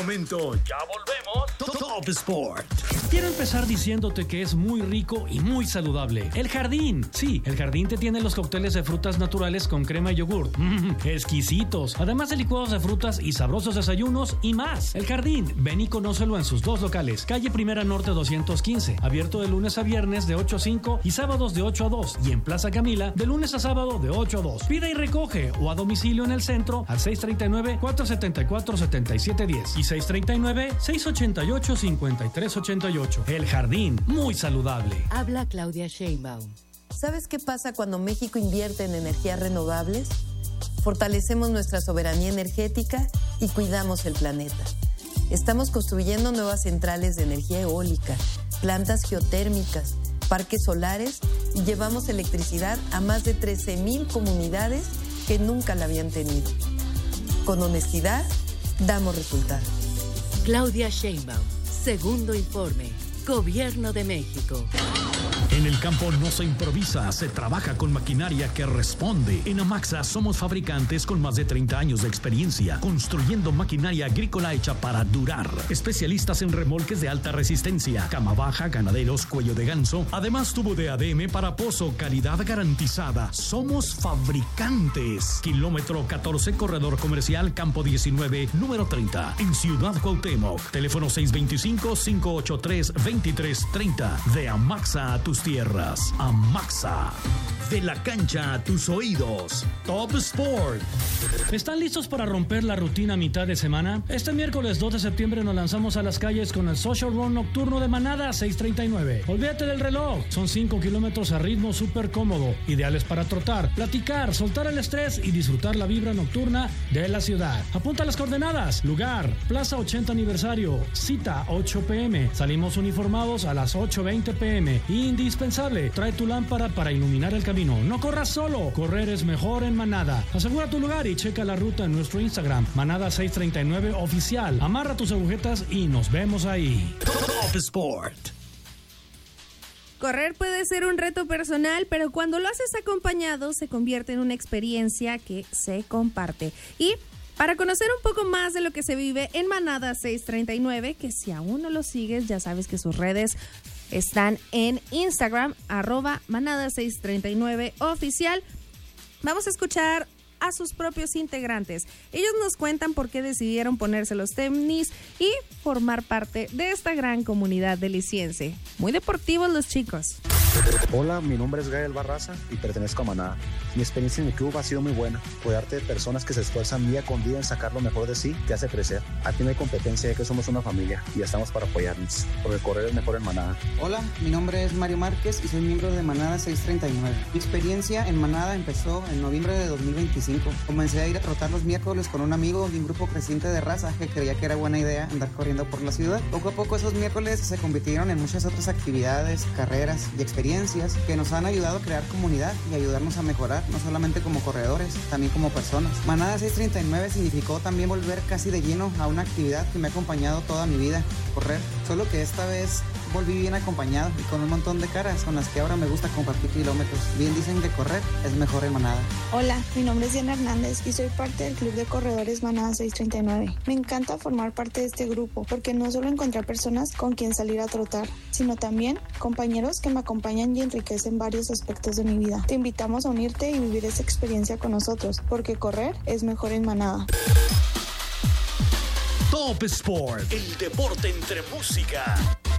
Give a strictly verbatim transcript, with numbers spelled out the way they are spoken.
Momento, ya volvemos. Top Sport. Quiero empezar diciéndote que es muy rico y muy saludable. El Jardín. Sí, el Jardín te tiene los cócteles de frutas naturales con crema y yogur. Mmm, exquisitos. Además de licuados de frutas y sabrosos desayunos y más. El Jardín. Ven y conócelo en sus dos locales. Calle Primera Norte doscientos quince. Abierto de lunes a viernes de ocho a cinco y sábados de ocho a dos. Y en Plaza Camila de lunes a sábado de ocho a dos. Pida y recoge o a domicilio en el centro al seis tres nueve, cuatro siete cuatro, siete siete uno cero y seis tres nueve, seis ocho ocho, cinco tres ocho ocho. El Jardín, muy saludable. Habla Claudia Sheinbaum. ¿Sabes qué pasa cuando México invierte en energías renovables? Fortalecemos nuestra soberanía energética y cuidamos el planeta. Estamos construyendo nuevas centrales de energía eólica, plantas geotérmicas, parques solares y llevamos electricidad a más de trece mil comunidades que nunca la habían tenido. Con honestidad, damos resultados. Claudia Sheinbaum, segundo informe, Gobierno de México. En el campo no se improvisa, se trabaja con maquinaria que responde. En Amaxa somos fabricantes con más de treinta años de experiencia, construyendo maquinaria agrícola hecha para durar. Especialistas en remolques de alta resistencia, cama baja, ganaderos, cuello de ganso. Además, tubo de A D M para pozo, calidad garantizada. Somos fabricantes. Kilómetro catorce, corredor comercial, campo diecinueve, número treinta, en Ciudad Cuauhtémoc. Teléfono seis dos cinco, cinco ocho tres, dos tres tres cero. De Amaxa a tus tierras. Amaxa. De la cancha a tus oídos. Top Sport. ¿Están listos para romper la rutina a mitad de semana? Este miércoles dos de septiembre nos lanzamos a las calles con el Social Run nocturno de Manada seis treinta y nueve. Olvídate del reloj. Son cinco kilómetros a ritmo súper cómodo. Ideales para trotar, platicar, soltar el estrés y disfrutar la vibra nocturna de la ciudad. Apunta las coordenadas. Lugar, Plaza ochenta aniversario. Cita ocho pe eme. Salimos uniformados a las ocho veinte pe eme. Indispensable. Trae tu lámpara para iluminar el camino. No corras solo. Correr es mejor en Manada. Asegura tu lugar y checa la ruta en nuestro Instagram. Manada seis treinta y nueve oficial. Amarra tus agujetas y nos vemos ahí. Top Sport. Correr puede ser un reto personal, pero cuando lo haces acompañado se convierte en una experiencia que se comparte. Y para conocer un poco más de lo que se vive en Manada seis treinta y nueve, que si aún no lo sigues, ya sabes que sus redes están en Instagram, arroba Manada seis treinta y nueve oficial. Vamos a escuchar a sus propios integrantes. Ellos nos cuentan por qué decidieron ponerse los tenis y formar parte de esta gran comunidad deliciense. Muy deportivos los chicos. Hola, mi nombre es Gael Barraza y pertenezco a Manada. Mi experiencia en el club ha sido muy buena. Rodearte de personas que se esfuerzan día con día en sacar lo mejor de sí te hace crecer. Aquí no hay competencia, ya que somos una familia y estamos para apoyarnos, porque correr es mejor en Manada. Hola, mi nombre es Mario Márquez y soy miembro de Manada seis treinta y nueve. Mi experiencia en Manada empezó en noviembre de dos mil veinticinco. Comencé a ir a trotar los miércoles con un amigo y un grupo creciente de raza que creía que era buena idea andar corriendo por la ciudad. Poco a poco esos miércoles se convirtieron en muchas otras actividades, carreras y experiencias que nos han ayudado a crear comunidad y ayudarnos a mejorar, no solamente como corredores, también como personas. Manada seis treinta y nueve significó también volver casi de lleno a una actividad que me ha acompañado toda mi vida, correr, solo que esta vez volví bien acompañado y con un montón de caras con las que ahora me gusta compartir kilómetros. Bien dicen que correr es mejor en Manada. Hola, mi nombre es Diana Hernández y soy parte del club de corredores Manada seis treinta y nueve. Me encanta formar parte de este grupo porque no solo encontrar personas con quien salir a trotar, sino también compañeros que me acompañan y enriquecen varios aspectos de mi vida. Te invitamos a unirte y vivir esa experiencia con nosotros, porque correr es mejor en Manada. Top Sport, el deporte entre música.